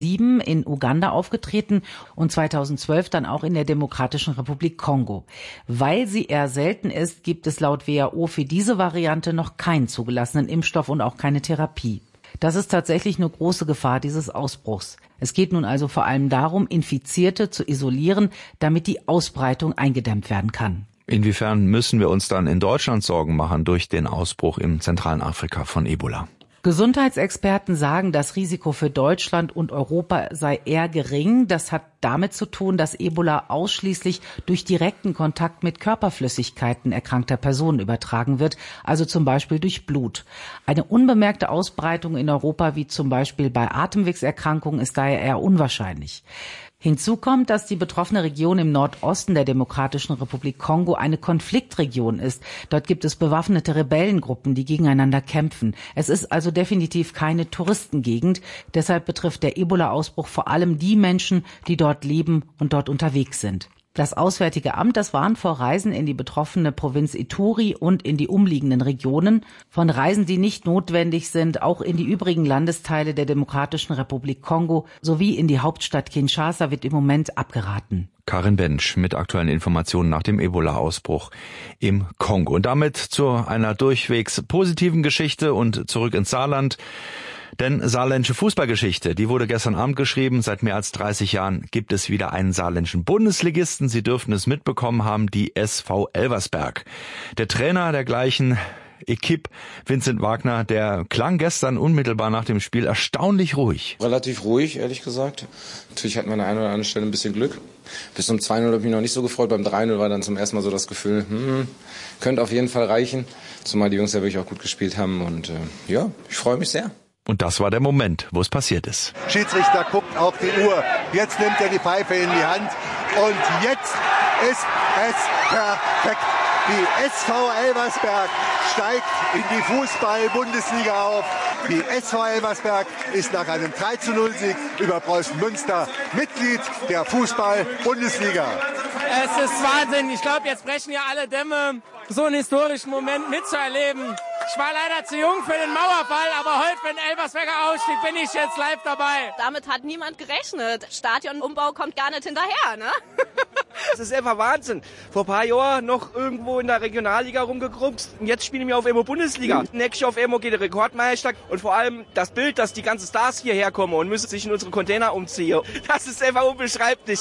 2007 in Uganda aufgetreten und 2012 dann auch in der Demokratischen Republik Kongo. Weil sie eher selten ist, gibt es laut WHO für diese Variante noch keinen zugelassenen Impfstoff und auch keine Therapie. Das ist tatsächlich eine große Gefahr dieses Ausbruchs. Es geht nun also vor allem darum, Infizierte zu isolieren, damit die Ausbreitung eingedämmt werden kann. Inwiefern müssen wir uns dann in Deutschland Sorgen machen durch den Ausbruch im zentralen Afrika von Ebola? Gesundheitsexperten sagen, das Risiko für Deutschland und Europa sei eher gering. Das hat damit zu tun, dass Ebola ausschließlich durch direkten Kontakt mit Körperflüssigkeiten erkrankter Personen übertragen wird, also zum Beispiel durch Blut. Eine unbemerkte Ausbreitung in Europa, wie zum Beispiel bei Atemwegserkrankungen, ist daher eher unwahrscheinlich. Hinzu kommt, dass die betroffene Region im Nordosten der Demokratischen Republik Kongo eine Konfliktregion ist. Dort gibt es bewaffnete Rebellengruppen, die gegeneinander kämpfen. Es ist also definitiv keine Touristengegend. Deshalb betrifft der Ebola-Ausbruch vor allem die Menschen, die dort leben und dort unterwegs sind. Das Auswärtige Amt, das warnt vor Reisen in die betroffene Provinz Ituri und in die umliegenden Regionen, von Reisen, die nicht notwendig sind, auch in die übrigen Landesteile der Demokratischen Republik Kongo sowie in die Hauptstadt Kinshasa wird im Moment abgeraten. Karin Bensch mit aktuellen Informationen nach dem Ebola-Ausbruch im Kongo. Und damit zu einer durchwegs positiven Geschichte und zurück ins Saarland. Denn saarländische Fußballgeschichte, die wurde gestern Abend geschrieben. Seit mehr als 30 Jahren gibt es wieder einen saarländischen Bundesligisten. Sie dürften es mitbekommen haben, die SV Elversberg. Der Trainer der gleichen Equipe, Vincent Wagner, der klang gestern unmittelbar nach dem Spiel erstaunlich ruhig. Relativ ruhig, ehrlich gesagt. Natürlich hatten wir an der einen oder anderen Stelle ein bisschen Glück. Bis zum 2-0 habe ich mich noch nicht so gefreut. Beim 3-0 war dann zum ersten Mal so das Gefühl, könnte auf jeden Fall reichen. Zumal die Jungs ja wirklich auch gut gespielt haben. Und ja, ich freue mich sehr. Und das war der Moment, wo es passiert ist. Schiedsrichter guckt auf die Uhr. Jetzt nimmt er die Pfeife in die Hand. Und jetzt ist es perfekt. Die SV Elversberg steigt in die Fußball-Bundesliga auf. Die SV Elversberg ist nach einem 3-0-Sieg über Preußen Münster Mitglied der Fußball-Bundesliga. Es ist Wahnsinn. Ich glaube, jetzt brechen ja alle Dämme, so einen historischen Moment mitzuerleben. Ich war leider zu jung für den Mauerfall, aber heute, wenn Elversberger ausstieg, bin ich jetzt live dabei. Damit hat niemand gerechnet. Stadionumbau kommt gar nicht hinterher, ne? Das ist einfach Wahnsinn. Vor ein paar Jahren noch irgendwo in der Regionalliga rumgegrumpst und jetzt spielen wir auf Emo Bundesliga. Nächstes Jahr auf Emo geht der Rekordmeister und vor allem das Bild, dass die ganzen Stars hierher kommen und müssen sich in unsere Container umziehen. Das ist einfach unbeschreiblich.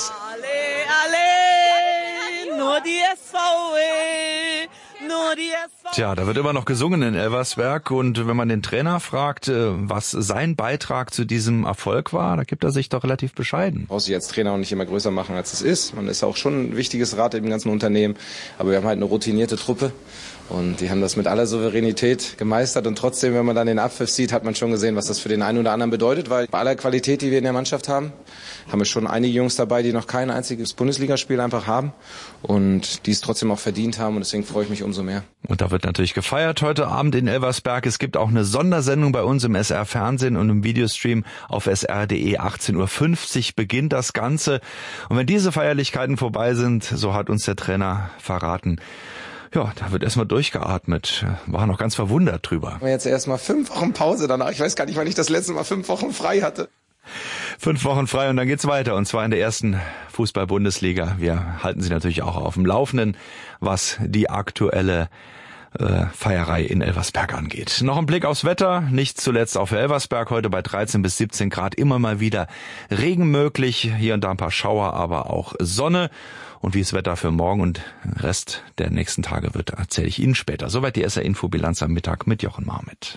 Alle, nur die SVW. Nur die SV. Tja, da wird immer noch gesungen in Elversberg und wenn man den Trainer fragt, was sein Beitrag zu diesem Erfolg war, da gibt er sich doch relativ bescheiden. Brauchst du als Trainer auch nicht immer größer machen, als es ist. Man ist auch schon ein wichtiges Rad im ganzen Unternehmen, aber wir haben halt eine routinierte Truppe und die haben das mit aller Souveränität gemeistert und trotzdem, wenn man dann den Abpfiff sieht, hat man schon gesehen, was das für den einen oder anderen bedeutet, weil bei aller Qualität, die wir in der Mannschaft haben wir schon einige Jungs dabei, die noch kein einziges Bundesligaspiel einfach haben und die es trotzdem auch verdient haben und deswegen freue ich mich umso mehr. Und da wird natürlich gefeiert heute Abend in Elversberg. Es gibt auch eine Sondersendung bei uns im SR-Fernsehen und im Videostream auf sr.de. 18.50 Uhr beginnt das Ganze. Und wenn diese Feierlichkeiten vorbei sind, so hat uns der Trainer verraten, ja, da wird erstmal durchgeatmet. War noch ganz verwundert drüber. Wir jetzt erstmal 5 Wochen Pause danach. Ich weiß gar nicht, wann ich das letzte Mal 5 Wochen frei hatte. 5 Wochen frei und dann geht's weiter und zwar in der ersten Fußball-Bundesliga. Wir halten Sie natürlich auch auf dem Laufenden, was die aktuelle Feierei in Elversberg angeht. Noch ein Blick aufs Wetter, nicht zuletzt auf Elversberg, heute bei 13 bis 17 Grad, immer mal wieder Regen möglich, hier und da ein paar Schauer, aber auch Sonne. Und wie das Wetter für morgen und den Rest der nächsten Tage wird, erzähle ich Ihnen später. Soweit die SR-Info-Bilanz am Mittag mit Jochen Marmit.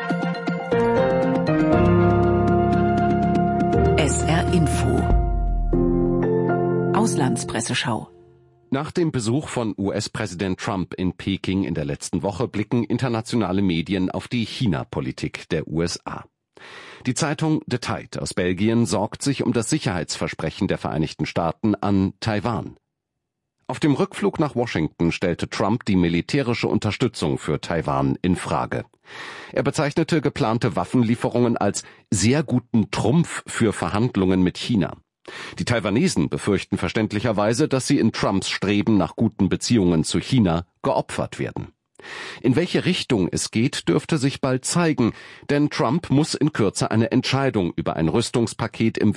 SR Info. Auslandspresseschau. Nach dem Besuch von US-Präsident Trump in Peking in der letzten Woche blicken internationale Medien auf die China-Politik der USA. Die Zeitung The Tide aus Belgien sorgt sich um das Sicherheitsversprechen der Vereinigten Staaten an Taiwan. Auf dem Rückflug nach Washington stellte Trump die militärische Unterstützung für Taiwan in Frage. Er bezeichnete geplante Waffenlieferungen als sehr guten Trumpf für Verhandlungen mit China. Die Taiwanesen befürchten verständlicherweise, dass sie in Trumps Streben nach guten Beziehungen zu China geopfert werden. In welche Richtung es geht, dürfte sich bald zeigen, denn Trump muss in Kürze eine Entscheidung über ein Rüstungspaket im